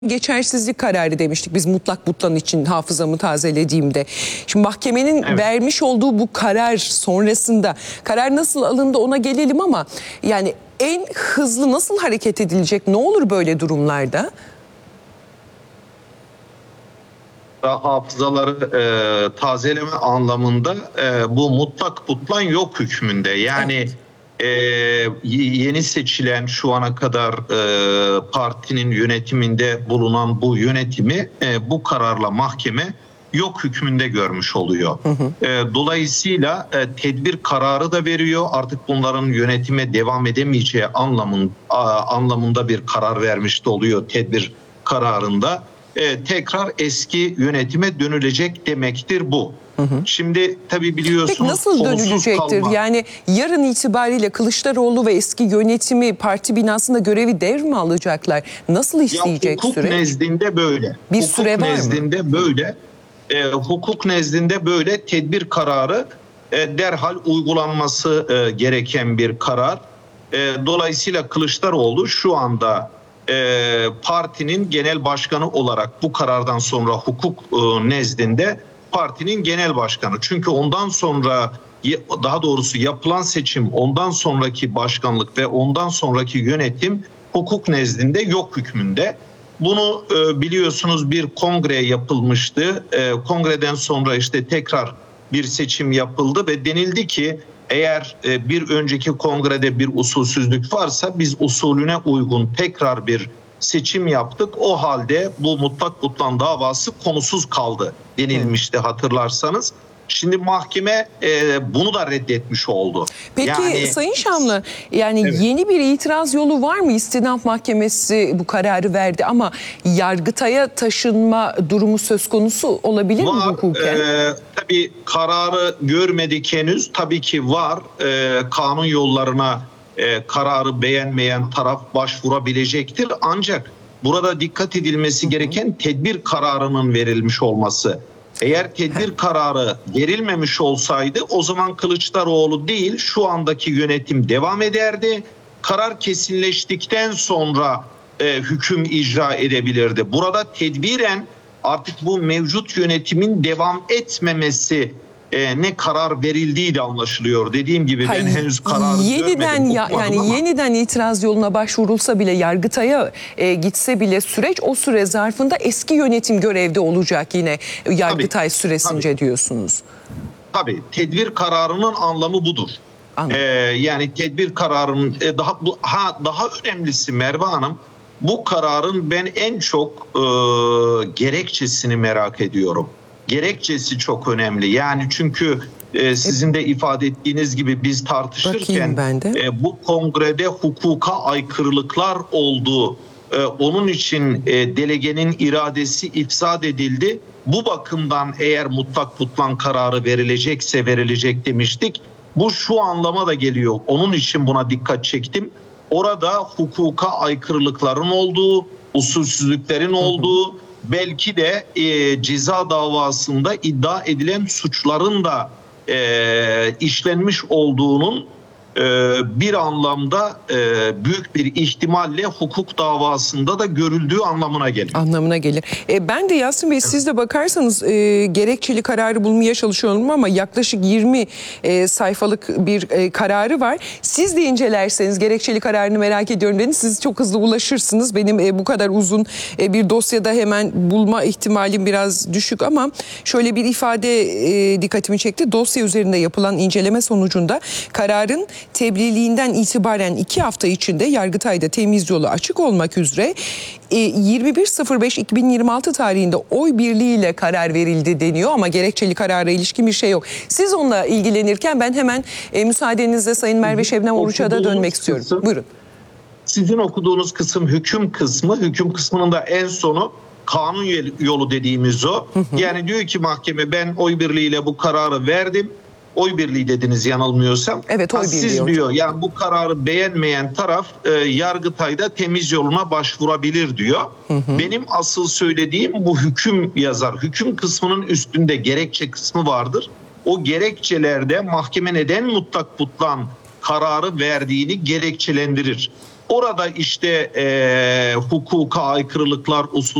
Geçersizlik kararı demiştik biz mutlak butlan için, hafızamı tazelediğimde. Şimdi mahkemenin vermiş olduğu bu karar sonrasında karar nasıl alındı ona gelelim ama yani en hızlı nasıl hareket edilecek, ne olur böyle durumlarda? Hafızaları tazeleme anlamında bu mutlak butlan yok hükmünde. Yani yeni seçilen şu ana kadar partinin yönetiminde bulunan bu yönetimi bu kararla mahkeme yok hükmünde görmüş oluyor. Dolayısıyla tedbir kararı da veriyor. Artık bunların yönetime devam edemeyeceği anlamında bir karar vermiş de oluyor tedbir kararında. Tekrar eski yönetime dönülecek demektir bu. Şimdi tabii biliyorsunuz. Peki nasıl dönülecektir? Yani yarın itibariyle Kılıçdaroğlu ve eski yönetimi parti binasında görevi devrimi alacaklar. Nasıl işleyecek hukuk süreç? nezdinde böyle. Bir süre var mı? Böyle. Hukuk nezdinde böyle tedbir kararı derhal uygulanması gereken bir karar. Dolayısıyla Kılıçdaroğlu şu anda partinin genel başkanı olarak bu karardan sonra hukuk nezdinde partinin genel başkanı. Çünkü ondan sonra, daha doğrusu yapılan seçim, ondan sonraki başkanlık ve ondan sonraki yönetim hukuk nezdinde yok hükmünde. Bunu biliyorsunuz bir kongre yapılmıştı. Kongreden sonra işte tekrar bir seçim yapıldı ve denildi ki eğer bir önceki kongrede bir usulsüzlük varsa biz usulüne uygun tekrar bir seçim yaptık. O halde bu mutlak butlan davası konusuz kaldı denilmişti hatırlarsanız. Şimdi mahkeme bunu da reddetmiş oldu. Peki Sayın Şamlı, yani evet, yeni bir itiraz yolu var mı? İstinaf Mahkemesi bu kararı verdi ama Yargıtay'a taşınma durumu söz konusu olabilir mi hukuken? Tabii kararı görmedik henüz. Tabii ki var. Kanun yollarına kararı beğenmeyen taraf başvurabilecektir. Ancak burada dikkat edilmesi gereken tedbir kararının verilmiş olması. Eğer tedbir kararı verilmemiş olsaydı o zaman Kılıçdaroğlu değil şu andaki yönetim devam ederdi. Karar kesinleştikten sonra hüküm icra edebilirdi. Burada tedbiren artık bu mevcut yönetimin devam etmemesi ne karar verildiği de anlaşılıyor. Dediğim gibi ben henüz kararı görmedim. Yeniden itiraz yoluna başvurulsa bile, Yargıtay'a gitse bile süreç, o süre zarfında eski yönetim görevde olacak yine Yargıtay süresince diyorsunuz. Tabii tedbir kararının anlamı budur. Yani tedbir kararının daha önemlisi Merve Hanım, bu kararın ben en çok gerekçesini merak ediyorum. Gerekçesi çok önemli. Yani çünkü sizin de ifade ettiğiniz gibi biz tartışırken bu kongrede hukuka aykırılıklar oldu. Onun için delegenin iradesi ifsad edildi. Bu bakımdan eğer mutlak butlan kararı verilecekse verilecek demiştik. Bu şu anlama da geliyor. Onun için buna dikkat çektim. Orada hukuka aykırılıkların olduğu, usulsüzlüklerin olduğu, belki de ceza davasında iddia edilen suçların da işlenmiş olduğunun bir anlamda büyük bir ihtimalle hukuk davasında da görüldüğü anlamına gelir. Ben de Yasin Bey, siz de bakarsanız gerekçeli kararı bulmaya çalışıyorum ama yaklaşık 20 sayfalık bir kararı var. Siz de incelerseniz gerekçeli kararını merak ediyorum dediniz. Siz çok hızlı ulaşırsınız. Benim bu kadar uzun bir dosyada hemen bulma ihtimalim biraz düşük ama şöyle bir ifade dikkatimi çekti. Dosya üzerinde yapılan inceleme sonucunda kararın tebliğinden itibaren 2 hafta içinde Yargıtay'da temiz yolu açık olmak üzere 21.05.2026 tarihinde oy birliğiyle karar verildi deniyor ama gerekçeli karara ilişkin bir şey yok. Siz onunla ilgilenirken ben hemen müsaadenizle Sayın Merve Şebnem Oruç'a da dönmek istiyorum. Buyurun. Sizin okuduğunuz kısım hüküm kısmı. Hüküm kısmının da en sonu kanun yolu dediğimiz o. Yani diyor ki mahkeme, ben oy birliğiyle bu kararı verdim. Oy birliği dediniz yanılmıyorsam. Evet, oy birliği. Siz diyor, yani bu kararı beğenmeyen taraf Yargıtay'da temiz yoluna başvurabilir diyor. Benim asıl söylediğim bu hüküm yazar. Hüküm kısmının üstünde gerekçe kısmı vardır. O gerekçelerde mahkeme neden mutlak butlan kararı verdiğini gerekçelendirir. Orada işte hukuka aykırılıklar, usul